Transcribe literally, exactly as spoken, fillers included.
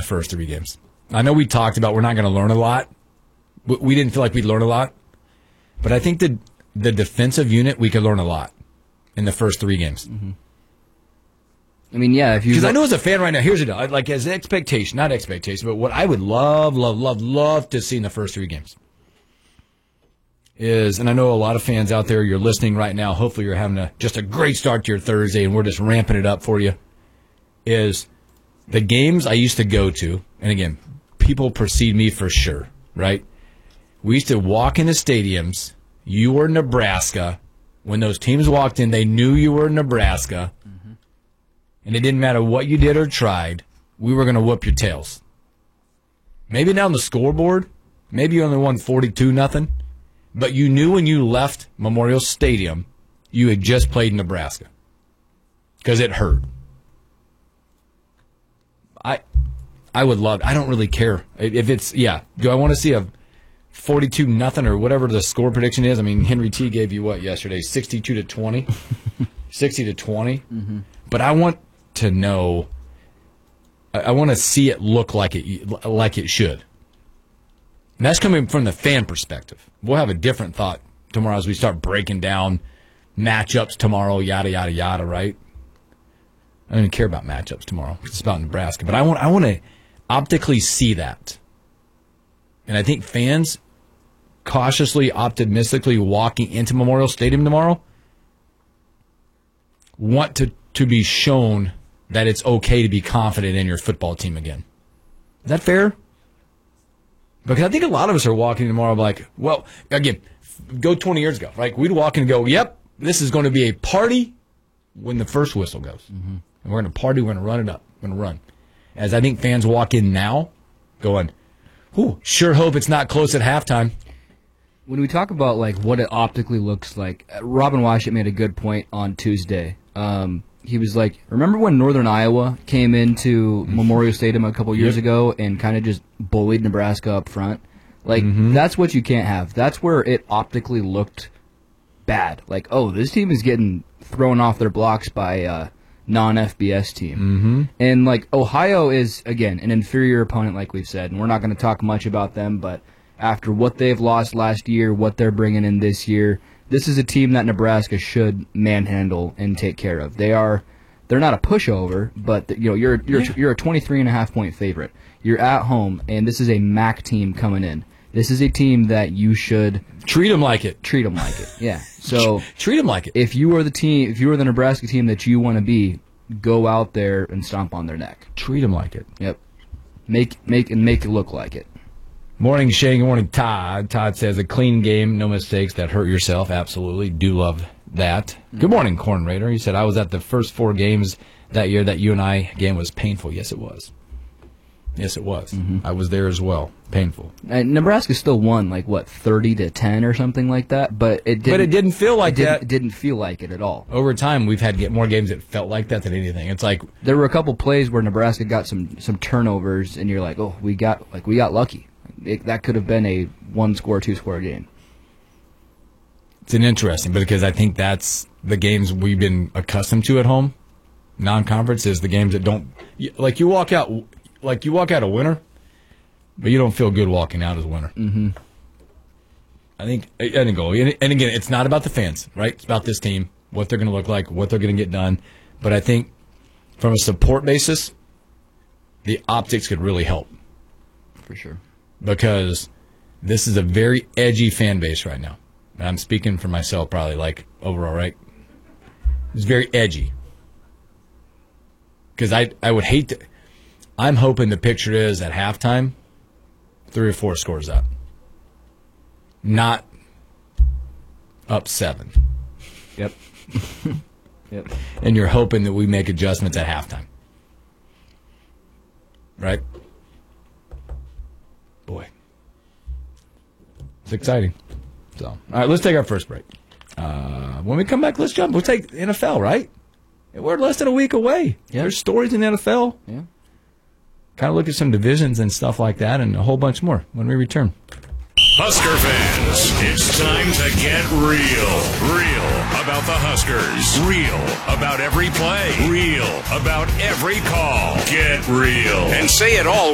first three games. I know we talked about we're not going to learn a lot. We didn't feel like we'd learn a lot. But I think the, the defensive unit, we could learn a lot in the first three games. Mm-hmm. I mean, yeah, if you... Because I know as a fan right now, here's the deal. Like, as an expectation, not expectation, but what I would love, love, love, love to see in the first three games is, and I know a lot of fans out there, you're listening right now, hopefully you're having a, just a great start to your Thursday, and we're just ramping it up for you, is the games I used to go to, and again, people precede me for sure, right? We used to walk into stadiums, you were Nebraska. When those teams walked in, they knew you were Nebraska. Mm-hmm. And it didn't matter what you did or tried, we were going to whoop your tails. Maybe down the scoreboard, maybe you only won forty-two nothing, but you knew when you left Memorial Stadium, you had just played Nebraska. Because it hurt. I I would love, I don't really care. If it's, yeah, do I want to see a forty-two nothing or whatever the score prediction is? I mean, Henry T gave you what yesterday? sixty-two to twenty? sixty to twenty? Mm-hmm. But I want to know, I, I want to see it look like it like it should. And that's coming from the fan perspective. We'll have a different thought tomorrow as we start breaking down matchups tomorrow, yada, yada, yada, right? I don't even care about matchups tomorrow. It's about Nebraska. But I want I want to optically see that. And I think fans cautiously, optimistically walking into Memorial Stadium tomorrow want to, to be shown that it's okay to be confident in your football team again. Is that fair? Because I think a lot of us are walking tomorrow like, well, again, go twenty years ago. Like, we'd walk in and go, yep, this is going to be a party when the first whistle goes. Mm-hmm. And we're going to party, we're going to run it up, we're going to run. As I think fans walk in now going, ooh, sure hope it's not close at halftime. When we talk about like what it optically looks like, Robin Washut made a good point on Tuesday. Um, he was like, remember when Northern Iowa came into Memorial Stadium a couple years yep. ago and kind of just bullied Nebraska up front? Like, mm-hmm. that's what you can't have. That's where it optically looked bad. Like, oh, this team is getting thrown off their blocks by uh, non-F B S team. Mm-hmm. And, like, Ohio is, again, an inferior opponent, like we've said, and we're not going to talk much about them, but after what they've lost last year, what they're bringing in this year, this is a team that Nebraska should manhandle and take care of. They are, they're not a pushover, but you know you're you're yeah. you're a twenty-three and a half point favorite. You're at home, and this is a M A C team coming in. This is a team that you should treat them like it. Treat them like it. Yeah. So treat them like it. If you are the team, if you are the Nebraska team that you want to be, go out there and stomp on their neck. Treat them like it. Yep. Make make and make it look like it. Morning, Shane. Good morning, Todd. Todd says a clean game, no mistakes that hurt yourself. Absolutely. Do love that. Mm-hmm. Good morning, Corn Raider. He said, I was at the first four games that year. That U N I game was painful. Yes, it was. Yes, it was. Mm-hmm. I was there as well. Painful. And Nebraska still won, like, what, thirty to ten or something like that? But it didn't, but it didn't feel like it didn't, that. It didn't feel like it at all. Over time, we've had get more games that felt like that than anything. It's like there were a couple plays where Nebraska got some, some turnovers, and you're like, oh, we got like we got lucky. It, that could have been a one-score, two-score game. It's an interesting, because I think that's the games we've been accustomed to at home. Non-conference is the games that don't like you walk out like you walk out a winner, but you don't feel good walking out as a winner. Mm-hmm. I think I didn't go, and again, it's not about the fans, right? It's about this team, what they're going to look like, what they're going to get done. But I think from a support basis, the optics could really help. For sure. Because this is a very edgy fan base right now. And I'm speaking for myself probably, like, overall, right? It's very edgy. Because I, I would hate to... I'm hoping the picture is, at halftime, three or four scores up. Not up seven. Yep. Yep. And you're hoping that we make adjustments at halftime. Right? Boy. It's exciting. So, all right, let's take our first break. Uh, when we come back, let's jump. We'll take N F L, right? We're less than a week away. Yeah. There's stories in the N F L. Yeah. Kind of look at some divisions and stuff like that and a whole bunch more when we return. Husker fans, it's time to get real. Real about the Huskers. Real about every play. Real about every call. Get real. And say it all